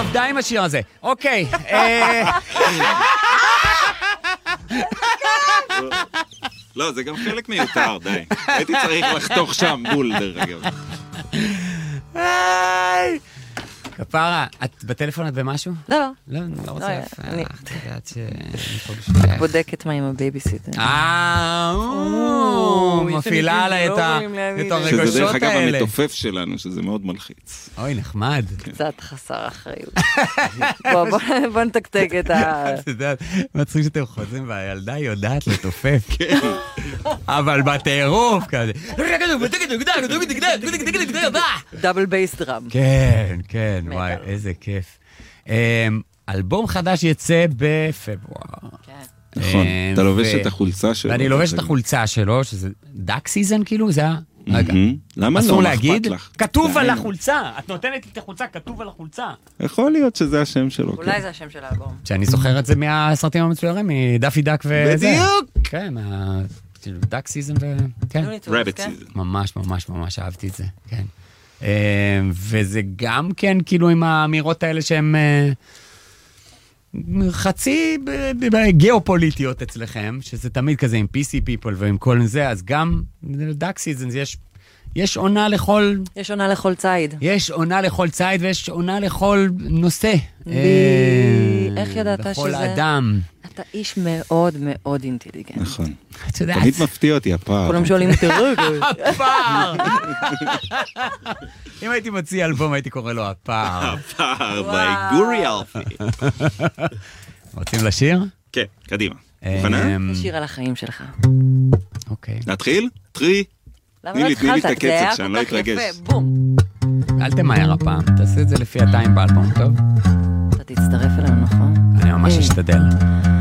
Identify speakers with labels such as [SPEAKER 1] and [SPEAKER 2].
[SPEAKER 1] טוב, די עם השיר הזה. אוקיי.
[SPEAKER 2] לא, זה גם חלק מיותר, די. הייתי צריך לחתוך שם בול, דרך אגב.
[SPEAKER 1] כפרה, את בטלפון את במשהו?
[SPEAKER 3] לא.
[SPEAKER 1] לא, אני לא רוצה.
[SPEAKER 3] אני
[SPEAKER 1] יודעת
[SPEAKER 3] בודקת מה עם הבייביסיטר.
[SPEAKER 1] מפעילה עלה את הרגשות
[SPEAKER 2] שזה דרך אגב
[SPEAKER 1] האלה.
[SPEAKER 2] המתופף שלנו, שזה מאוד מלחיץ.
[SPEAKER 1] אוי, נחמד.
[SPEAKER 3] קצת חסר אחריות. בוא נתקתק את ה...
[SPEAKER 1] אתה יודע, מצחיק שאתם חוזרים והילדה יודעת לתופף. אבל בטירוף כזה.
[SPEAKER 3] דאבל בייס דראם.
[SPEAKER 1] כן, כן, וואי, איזה כיף. אלבום חדש יצא בפברואר.
[SPEAKER 2] נכון, אתה לובש את החולצה שלו.
[SPEAKER 1] ואני לובש את החולצה שלו, שזה דאק סיזן כאילו, זה היה... רגע,
[SPEAKER 2] למה
[SPEAKER 1] אסור
[SPEAKER 2] לא?
[SPEAKER 1] להגיד?
[SPEAKER 2] לך?
[SPEAKER 1] כתוב על החולצה, את נותנת לי את החולצה, כתוב על החולצה.
[SPEAKER 2] יכול להיות שזה השם שלו.
[SPEAKER 3] אולי זה השם של האלבום.
[SPEAKER 1] שאני זוכר את זה מהסרטים המצוירים, מדאפי דאק וזה.
[SPEAKER 2] בדיוק!
[SPEAKER 1] כן, דאק סיזן ו... כן.
[SPEAKER 2] רביט סיזן.
[SPEAKER 1] ממש, ממש, ממש אהבתי את זה, כן. וזה גם כן, כאילו, עם האמירות האלה שהן חצי גיאופוליטיות אצלכם, שזה תמיד כזה עם PC people ועם כל זה, אז גם דאק סיזן, יש עונה לכל...
[SPEAKER 3] יש עונה לכל צייד.
[SPEAKER 1] יש עונה לכל צייד ויש עונה לכל נושא.
[SPEAKER 3] איך ידעת שזה?
[SPEAKER 1] לכל אדם.
[SPEAKER 3] אתה איש מאוד מאוד אינטליגנט.
[SPEAKER 2] נכון.
[SPEAKER 1] את יודעת.
[SPEAKER 2] תמיד מפתיע אותי הפער.
[SPEAKER 3] כולם שואלים תרג.
[SPEAKER 1] הפער! אם הייתי מוציא אלבום, הייתי קורא לו הפער.
[SPEAKER 2] הפער, ביגורי אלפי.
[SPEAKER 1] רוצים לשיר?
[SPEAKER 2] כן, קדימה. מוכנה?
[SPEAKER 3] שיר על החיים שלך.
[SPEAKER 1] אוקיי.
[SPEAKER 2] נתחיל? טרי.
[SPEAKER 3] למה לא התחלת?
[SPEAKER 2] את הקצב,
[SPEAKER 3] זה היה
[SPEAKER 2] שאני
[SPEAKER 3] כל
[SPEAKER 2] לא
[SPEAKER 3] כך
[SPEAKER 2] אתרגש.
[SPEAKER 3] יפה. בום.
[SPEAKER 1] אל תמהר הפעם, תעשה את זה לפי הטיים באלבום, טוב?
[SPEAKER 3] אתה תצטרף אלינו, נכון?
[SPEAKER 1] אני ממש אשתדל.